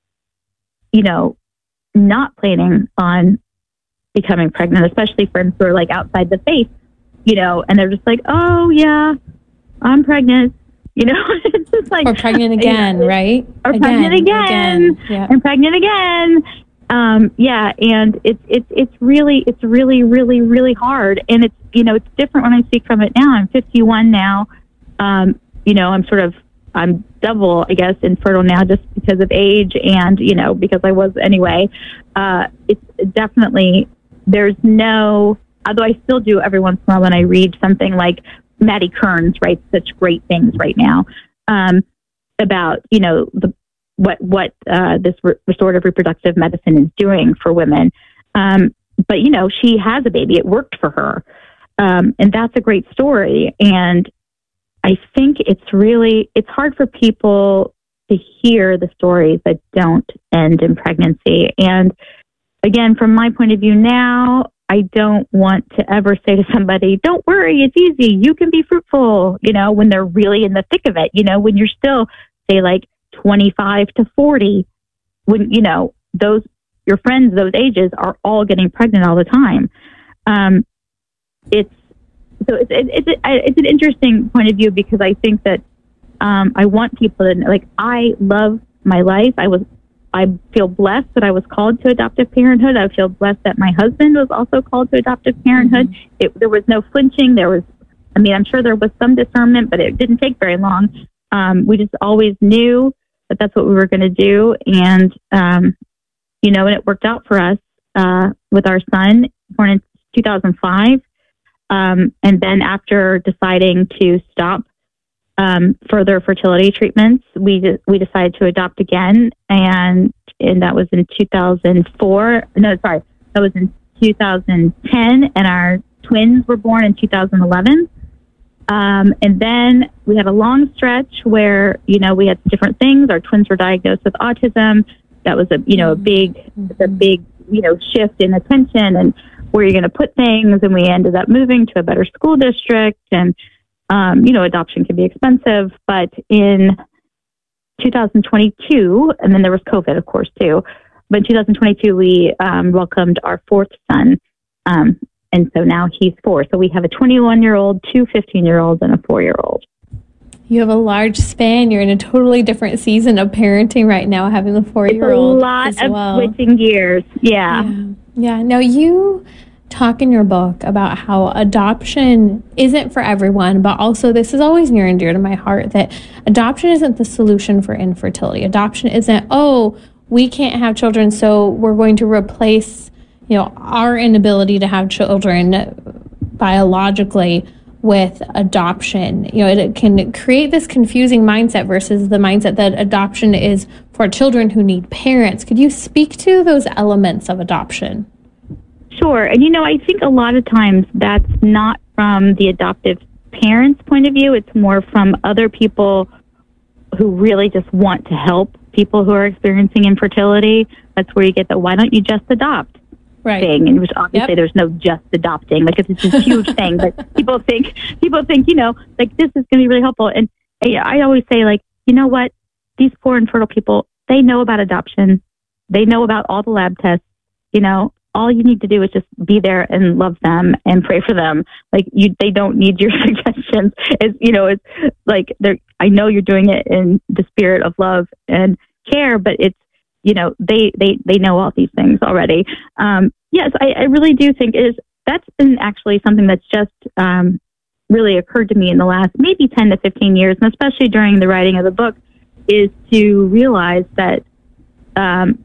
you know, not planning on becoming pregnant, especially friends who are like outside the faith, you know, and they're just like, oh yeah, I'm pregnant. You know, it's just like, or pregnant again, you know, right? Or again, pregnant again, again. Yeah. and pregnant again. Um, yeah, and it's it's it's really it's really really really hard, and it's you know it's different when I speak from it now. I'm fifty-one now. Um, you know, I'm sort of I'm double, I guess, infertile now just because of age, and you know because I was anyway. Uh, it's definitely there's no. Although I still do every once in a while when I read something like Maddie Kearns writes such great things right now um, about you know the what what uh, this re- restorative reproductive medicine is doing for women. Um, but you know she has a baby; it worked for her, um, and that's a great story. And I think it's really it's hard for people to hear the stories that don't end in pregnancy. And again, from my point of view now, I don't want to ever say to somebody, don't worry, it's easy. You can be fruitful, you know, when they're really in the thick of it, you know, when you're still, say, like twenty-five to forty, when, you know, those, your friends, those ages are all getting pregnant all the time. Um, it's, so it's, it's, it's, it's an interesting point of view because I think that um, I want people to, like, I love my life. I was I feel blessed that I was called to adoptive parenthood. I feel blessed that my husband was also called to adoptive parenthood. Mm-hmm. It, there was no flinching. There was, I mean, I'm sure there was some discernment, but it didn't take very long. Um, we just always knew that that's what we were going to do. And, um, you know, and it worked out for us uh, with our son, born in two thousand five. Um, and then after deciding to stop Um, further fertility treatments, we de- we decided to adopt again, and and that was in two thousand four. No, sorry, that was in two thousand ten, and our twins were born in two thousand eleven. Um, and then we had a long stretch where you know we had different things. Our twins were diagnosed with autism. That was a you know a big mm-hmm. a big you know shift in attention and where you're going to put things. And we ended up moving to a better school district and. Um, you know, adoption can be expensive, but in two thousand twenty-two, and then there was COVID, of course, too. But in two thousand twenty-two, we um, welcomed our fourth son. Um, and so now he's four. So we have a twenty-one-year-old, two fifteen-year-olds, and a four-year-old. You have a large span. You're in a totally different season of parenting right now, having the four-year-old. It's a lot as of well. switching gears. Yeah. yeah. Yeah. Now, you talk in your book about how adoption isn't for everyone, but also this is always near and dear to my heart, that adoption isn't the solution for infertility. Adoption isn't, oh, we can't have children, so we're going to replace, you know, our inability to have children biologically with adoption. You know, it, it can create this confusing mindset versus the mindset that adoption is for children who need parents. Could you speak to those elements of adoption? Sure. And, you know, I think a lot of times that's not from the adoptive parent's point of view. It's more from other people who really just want to help people who are experiencing infertility. That's where you get the "why don't you just adopt?" right. thing, and which obviously Yep. there's no just adopting. Like, it's this huge thing, but people think people think you know, like, this is going to be really helpful. And I, I always say, like, you know what? These poor infertile people, they know about adoption. They know about all the lab tests. You know, all you need to do is just be there and love them and pray for them. Like, you, they don't need your suggestions. It's, you know, it's like, they're, I know you're doing it in the spirit of love and care, but it's, you know, they, they, they know all these things already. Um, yes, I, I really do think is that's been actually something that's just um, really occurred to me in the last maybe ten to fifteen years, and especially during the writing of the book, is to realize that um,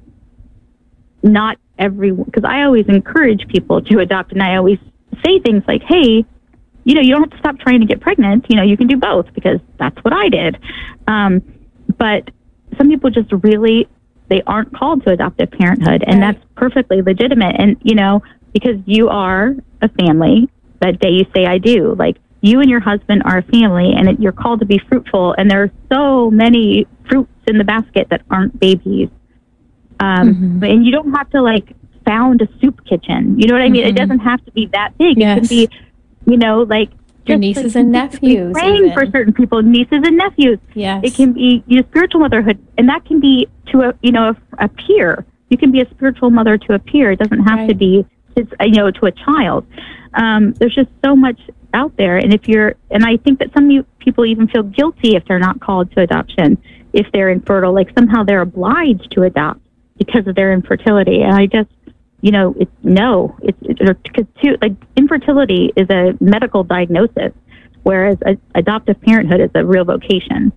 not everyone, because I always encourage people to adopt, and I always say things like, hey, you know, you don't have to stop trying to get pregnant. You know, you can do both, because that's what I did. Um, but some people just really, they aren't called to adoptive parenthood, and that's perfectly legitimate. And, you know, because you are a family, that day you say, I do. Like, you and your husband are a family, and it, you're called to be fruitful. And there are so many fruits in the basket that aren't babies. Um, mm-hmm. And you don't have to, like, found a soup kitchen. You know what I mean? Mm-hmm. It doesn't have to be that big. Yes. It can be, you know, like, your nieces and nephews. Praying even. for certain people, nieces and nephews. Yes. It can be, you know, spiritual motherhood, and that can be to a, you know, a, a peer. You can be a spiritual mother to a peer. It doesn't have right. to be, it's, you know, to a child. Um, there's just so much out there, and if you're, and I think that some people even feel guilty if they're not called to adoption, if they're infertile, like somehow they're obliged to adopt because of their infertility. And I just, you know, it's no, it's because too, like, infertility is a medical diagnosis, whereas a, adoptive parenthood is a real vocation.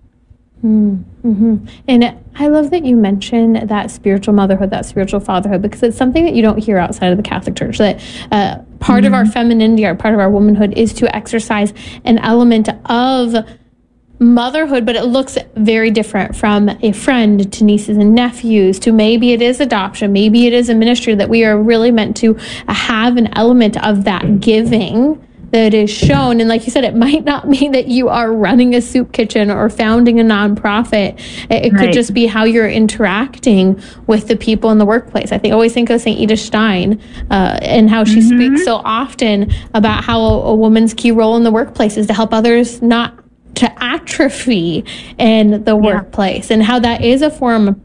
Mm-hmm. And I love that you mentioned that spiritual motherhood, that spiritual fatherhood, because it's something that you don't hear outside of the Catholic Church, that uh, part mm-hmm. of our femininity, or part of our womanhood, is to exercise an element of motherhood, but it looks very different from a friend to nieces and nephews to maybe it is adoption, maybe it is a ministry, that we are really meant to have an element of that giving that is shown. And like you said, it might not mean that you are running a soup kitchen or founding a nonprofit. It, it right. could just be how you're interacting with the people in the workplace. I think I always think of Saint Edith Stein uh, and how she mm-hmm. speaks so often about how a, a woman's key role in the workplace is to help others not to atrophy in the yeah. workplace, and how that is a form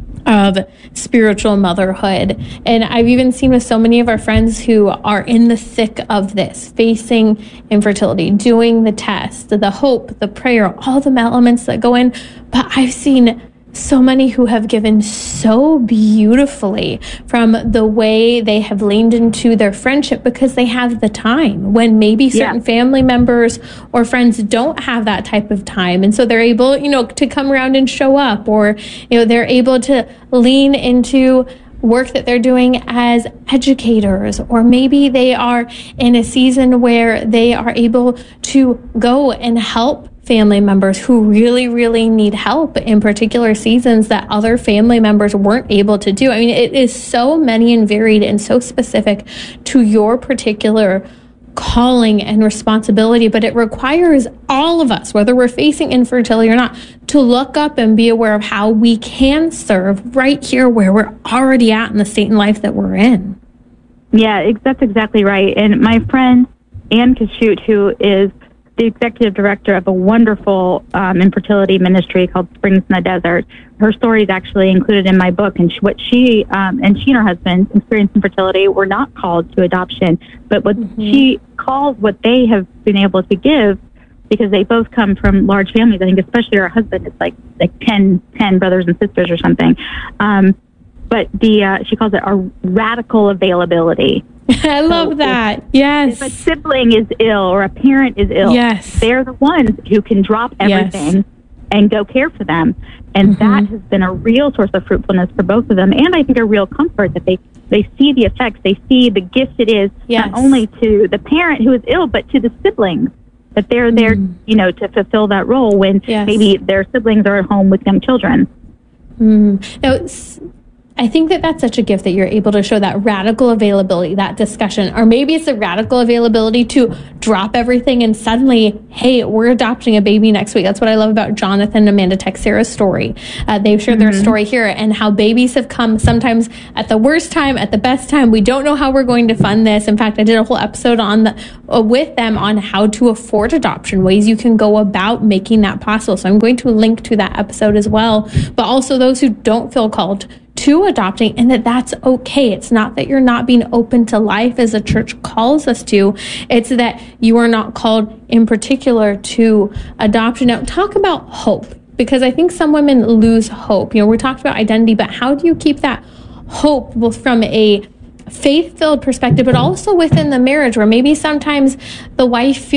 of spiritual motherhood. And I've even seen with so many of our friends who are in the thick of this, facing infertility, doing the test, the hope, the prayer, all the elements that go in. But I've seen so many who have given so beautifully from the way they have leaned into their friendship, because they have the time when maybe certain yeah. family members or friends don't have that type of time. And so they're able, you know, to come around and show up, or, you know, they're able to lean into work that they're doing as educators, or maybe they are in a season where they are able to go and help family members who really, really need help in particular seasons that other family members weren't able to do. I mean, it is so many and varied and so specific to your particular calling and responsibility, but it requires all of us, whether we're facing infertility or not, to look up and be aware of how we can serve right here where we're already at in the state in life that we're in. Yeah, that's exactly right. And my friend Ann Kashut, who is the executive director of a wonderful um, infertility ministry called Springs in the Desert. Her story is actually included in my book, and she, what she um, and she and her husband experienced infertility were not called to adoption, but what mm-hmm. she calls what they have been able to give, because they both come from large families. I think especially her husband is like like ten, ten brothers and sisters or something. Um, but the uh, she calls it a radical availability. I love so that. If, yes. If a sibling is ill or a parent is ill, yes. they're the ones who can drop everything yes. and go care for them. And mm-hmm. that has been a real source of fruitfulness for both of them. And I think a real comfort that they, they see the effects. They see the gift it is yes. not only to the parent who is ill, but to the siblings. That they're mm-hmm. there, you know, to fulfill that role when yes. maybe their siblings are at home with young children. Mm. Now, I think that that's such a gift that you're able to show that radical availability, that discussion, or maybe it's a radical availability to drop everything and suddenly, hey, we're adopting a baby next week. That's what I love about Jonathan and Amanda Texera's story. Uh, they've shared mm-hmm. their story here and how babies have come sometimes at the worst time, at the best time. We don't know how we're going to fund this. In fact, I did a whole episode on the, uh, with them on how to afford adoption, ways you can go about making that possible. So I'm going to link to that episode as well. But also those who don't feel called to adopting, and that that's okay. It's not that you're not being open to life as a church calls us to. It's that you are not called in particular to adoption. Now, talk about hope, because I think some women lose hope. You know, we talked about identity, but how do you keep that hope both from a faith-filled perspective, but also within the marriage where maybe sometimes the wife